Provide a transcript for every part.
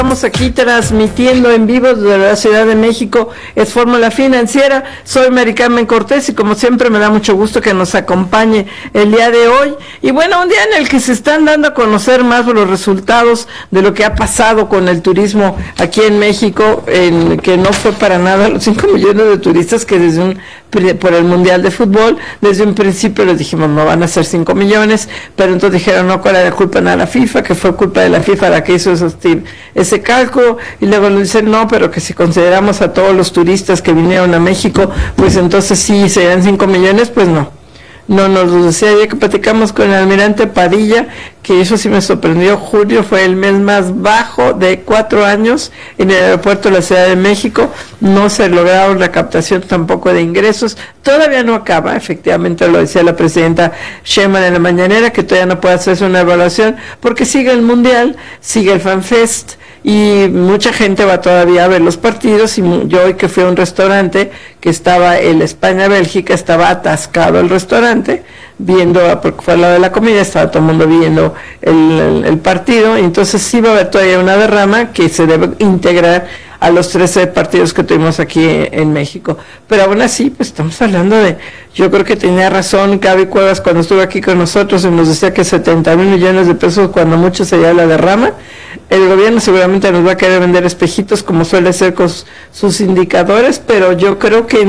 Estamos aquí transmitiendo en vivo desde la Ciudad de México, es Fórmula Financiera. Soy Mary Carmen Cortés y como siempre me da mucho gusto que nos acompañe el día de hoy. Y bueno, un día en el que se están dando a conocer más los resultados de lo que ha pasado con el turismo aquí en México, en que no fue para nada los 5 millones de turistas que por el Mundial de Fútbol, desde un principio les dijimos no van a ser 5 millones, pero entonces dijeron no, ¿cuál era la culpa? A la FIFA, que fue culpa de la FIFA la que hizo ese cálculo, y luego nos dicen no, pero que si consideramos a todos los turistas que vinieron a México, pues entonces sí serían 5 millones, pues no. No nos lo decía ayer que platicamos con el almirante Padilla, que eso sí me sorprendió. Julio fue el mes más bajo de 4 años en el aeropuerto de la Ciudad de México. No se lograron la captación tampoco de ingresos. Todavía no acaba, efectivamente lo decía la presidenta Sheinbaum en la mañanera, que todavía no puede hacerse una evaluación porque sigue el Mundial, sigue el FanFest y mucha gente va todavía a ver los partidos. Y yo hoy que fui a un restaurante que estaba el España-Bélgica, estaba atascado el restaurante viendo, porque fue al lado de la comida, estaba todo el mundo viendo el partido, y entonces sí va a haber todavía una derrama que se debe integrar a los 13 partidos que tuvimos aquí en México. Pero aún así, pues estamos hablando yo creo que tenía razón Gaby Cuevas cuando estuvo aquí con nosotros y nos decía que 70,000 millones de pesos, cuando mucho sería la derrama. El gobierno seguramente nos va a querer vender espejitos como suele ser con sus indicadores, pero yo creo que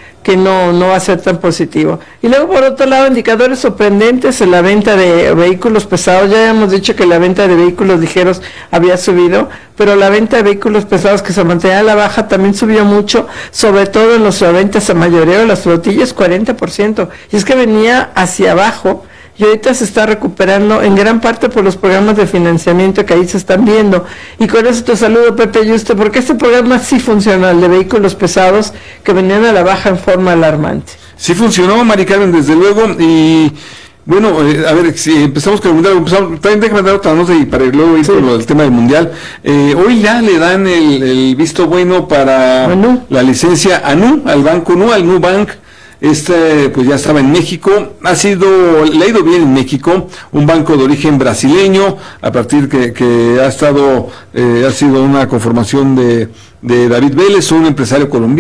no va a ser tan positivo. Y luego, por otro lado, indicadores sorprendentes en la venta de vehículos pesados. Ya habíamos dicho que la venta de vehículos ligeros había subido, pero la venta de vehículos pesados, que se mantenía a la baja, también subió mucho, sobre todo en las ventas a mayoreo, las flotillas, 40%. Y es que venía hacia abajo, y ahorita se está recuperando en gran parte por los programas de financiamiento que ahí se están viendo. Y con eso te saludo, Pepe Yuste, porque este programa sí funcionó, el de vehículos pesados, que venían a la baja en forma alarmante. Sí funcionó, Mari Carmen, desde luego, y bueno, a ver, si empezamos con el Mundial, también déjame dar otra nota y para luego ir con el tema del Mundial. Hoy ya le dan el visto bueno para la licencia a Nu, al banco Nu, al Nubank. Pues ya estaba en México, le ha ido bien en México, un banco de origen brasileño, a partir que ha sido una conformación de David Vélez, un empresario colombiano.